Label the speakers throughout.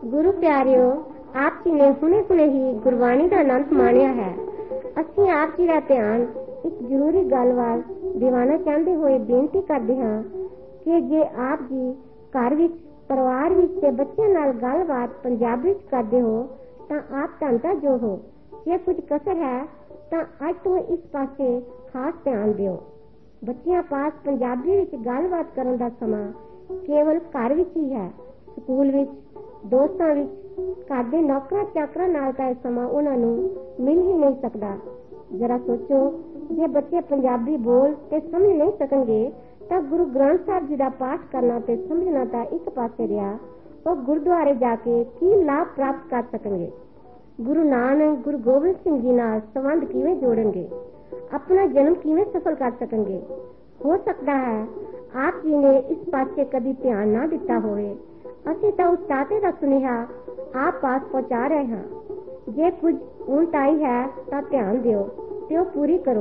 Speaker 1: गुरु प्यारिओ, आप जी ने हुणे ही गुरबाणी का आनंद माणिया है। ਅਸੀਂ ਆਪ ਜੀ ਦਾ ਧਿਆन ਇੱਕ ਜ਼ਰੂਰੀ ਗੱਲ ਵੱਲ ਦਿਵਾਣਾ ਚਾਹੁੰਦੇ ਹੋਏ ਬੇਨਤੀ ਕਰਦੇ ਹਾਂ ਕਿ ਜੇ ਆਪ ਜੀ ਘਰ ਵਿੱਚ, ਪਰਿਵਾਰ ਵਿੱਚ ਤੇ ਬੱਚਿਆਂ ਨਾਲ ਗੱਲਬਾਤ ਪੰਜਾਬੀ ਵਿੱਚ ਕਰਦੇ ਹੋ ਤਾਂ ਆਪ ਧੰਨਤਾ ਜੋ ਹੋ। ਜੇ ਕੁਝ ਕਸਰ ਹੈ ਤਾਂ ਅੱਜ ਤੋਂ ਇਸ ਪਾਸੇ ਖਾਸ ਧਿਆਨ ਦਿਓ। ਬੱਚਿਆਂ ਪਾਸ ਪੰਜਾਬੀ ਵਿੱਚ ਗੱਲਬਾਤ ਕਰਨ ਦਾ ਸਮਾਂ ਕੇਵਲ ਘਰ ਵਿੱਚ ਹੀ ਹੈ। ਸਕੂਲ ਵਿੱਚ, ਦੋਸਤਾਂ ਵਿੱਚ, ਘਰ ਦੇ ਨੌਕਰਾਂ ਚਾਕਰਾਂ ਨਾਲ ਤਾਂ ਇਹ ਸਮਾਂ ਉਹਨਾਂ ਨੂੰ ਮਿਲ ਹੀ ਨਹੀਂ ਸਕਦਾ। ਜਰਾ ਸੋਚੋ, ਜੇ ਬੱਚੇ ਪੰਜਾਬੀ ਬੋਲ ਤੇ ਸਮਝ ਨਹੀਂ ਸਕਣਗੇ ਤਾਂ ਗੁਰੂ ਗ੍ਰੰਥ ਸਾਹਿਬ ਜੀ ਦਾ ਪਾਠ ਕਰਨਾ ਤੇ ਸਮਝਣਾ ਤਾਂ ਇੱਕ ਪਾਸੇ ਰਿਹਾ, ਉਹ ਗੁਰਦੁਆਰੇ ਜਾ ਕੇ ਕੀ ਲਾਭ ਪ੍ਰਾਪਤ ਕਰ ਸਕਣਗੇ? ਗੁਰੂ ਨਾਨਕ, ਗੁਰੂ ਗੋਬਿੰਦ ਸਿੰਘ ਜੀ ਨਾਲ ਸੰਬੰਧ ਕਿਵੇਂ ਜੋੜਨਗੇ? ਆਪਣਾ ਜਨਮ ਕਿਵੇਂ ਸਫਲ ਕਰ ਸਕਣਗੇ? ਹੋ ਸਕਦਾ ਹੈ ਆਪ ਜੀ ਨੇ ਇਸ ਪਾਸੇ ਕਦੀ ਧਿਆਨ ਨਾ ਦਿੱਤਾ ਹੋਵੇ। ਅਸੀਂ ਤਾਂ ਉਸ ਦਾਤੇ ਦਾ ਸੁਨੇਹਾ ਆਪ ਪਾਸ ਪਹੁੰਚਾ ਰਹੇ ਹਾਂ। ਜੇ ਕੁਝ ਉਲਟਾਈ ਹੈ ਤਾਂ ਧਿਆਨ ਦਿਓ ਤੇ ਉਹ ਪੂਰੀ ਕਰੋ।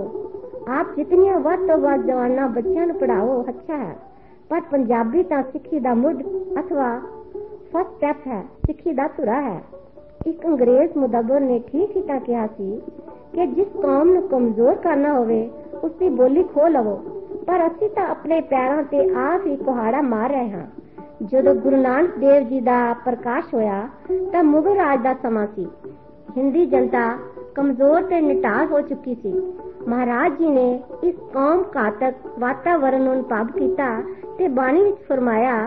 Speaker 1: ਆਪ ਜਿਤਨੀਆਂ ਵੱਧ ਤੋਂ ਵੱਧ ਜਵਾਨਾਂ ਬੱਚਿਆਂ ਨੂੰ ਪੜ੍ਹਾਓ, ਅੱਛਾ ਹੈ, ਪਰ ਪੰਜਾਬੀ ਤਾਂ ਸਿੱਖੀ ਦਾ ਮੁੱਢ ਅਥਵਾ ਫਸਟ ਸਟੈਪ ਹੈ, ਸਿੱਖੀ ਦਾ ਧੁਰਾ ਹੈ। ਇੱਕ ਅੰਗਰੇਜ਼ ਮੁਦੱਬਰ ਨੇ ਠੀਕ ਹੀ ਤਾਂ ਕਿਹਾ ਸੀ ਕਿ ਜਿਸ ਕੌਮ ਨੂੰ ਕਮਜ਼ੋਰ ਕਰਨਾ ਹੋਵੇ ਉਸ ਦੀ ਬੋਲੀ ਖੋਹ ਲਵੋ, ਪਰ ਅਸੀਂ ਤਾਂ ਆਪਣੇ ਪੈਰਾਂ ਤੇ ਆਪ ਹੀ ਕੁਹਾੜਾ ਮਾਰ ਰਹੇ ਹਾਂ। ਜਦੋਂ ਗੁਰੂ ਨਾਨਕ ਦੇਵ ਜੀ ਦਾ ਪ੍ਰਕਾਸ਼ ਹੋਇਆ ਤਾਂ ਮੁਗਲ ਰਾਜ ਦਾ ਸਮਾਂ ਸੀ। ਹਿੰਦੀ ਜਨਤਾ ਕਮਜ਼ੋਰ ਤੇ ਨਿਟਾਲ ਹੋ ਚੁੱਕੀ ਸੀ। ਮਹਾਰਾਜ ਜੀ ਨੇ ਇਸ ਕੌਮ ਘਾਤਕ ਵਾਤਾਵਰਨ ਨੂੰ ਅਨੁਭਵ ਕੀਤਾ ਤੇ ਬਾਣੀ ਵਿੱਚ ਫਰਮਾਇਆ,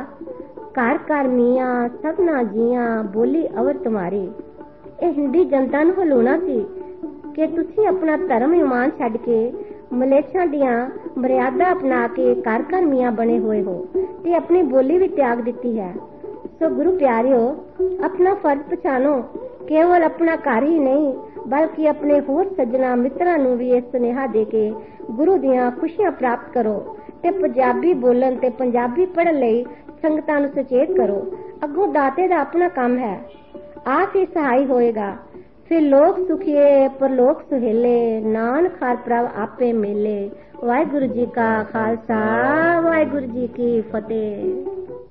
Speaker 1: ਘਰ ਘਰ ਮੀਆਂ ਸਭਨਾ ਜੀਆਂ ਬੋਲੀ ਅਵਰ ਤੁਮਾਰੀ। ਇਹ ਹਿੰਦੀ ਜਨਤਾ ਨੂੰ ਹਲਾਉਣਾ ਸੀ ਕਿ ਤੁਸੀਂ ਆਪਣਾ ਧਰਮ ਇਮਾਨ ਛੱਡ ਕੇ ਮਲੇਛਾਂ ਦੀਆਂ ਮਰਿਆਦਾ ਅਪਣਾ ਕੇ ਘਰ ਘਰ ਮੀਆਂ ਬਣੇ ਹੋਏ ਹੋ ਤੇ ਆਪਣੀ ਬੋਲੀ ਵੀ ਤਿਆਗ ਦਿੱਤੀ ਹੈ। ਸੋ ਗੁਰੂ ਪਿਆਰਿਓ, ਆਪਣਾ ਫਰਜ਼ ਪਛਾਣੋ। ਕੇਵਲ ਆਪਣਾ ਘਰ ਹੀ ਨਹੀਂ ਬਲਕਿ ਆਪਣੇ ਹੋਰ ਸੱਜਣਾ ਮਿੱਤਰਾਂ ਨੂੰ ਵੀ ਇਹ ਸੁਨੇਹਾ ਦੇ ਕੇ ਗੁਰੂ ਦੀਆਂ ਖੁਸ਼ੀਆਂ ਪ੍ਰਾਪਤ ਕਰੋ ਤੇ ਪੰਜਾਬੀ ਬੋਲਣ ਤੇ ਪੰਜਾਬੀ ਪੜ੍ਹਨ ਲਈ ਸੰਗਤਾਂ ਨੂੰ ਸੁਚੇਤ ਕਰੋ। ਅੱਗੋਂ ਦਾਤੇ ਦਾ ਆਪਣਾ ਕੰਮ ਹੈ, ਆਪ ਹੀ ਸਹਾਈ ਹੋਏਗਾ। ਫਿਰ ਲੋਕ ਸੁਖੀਏ ਪਰਲੋਕ ਸੁਹੇਲੇ, ਨਾਨਕ ਹਰ ਪ੍ਰਭ ਆਪੇ ਮੇਲੇ। ਵਾਹਿਗੁਰੂ ਜੀ ਕਾ ਖਾਲਸਾ, ਵਾਹਿਗੁਰੂ ਜੀ ਕੀ ਫਤਿਹ।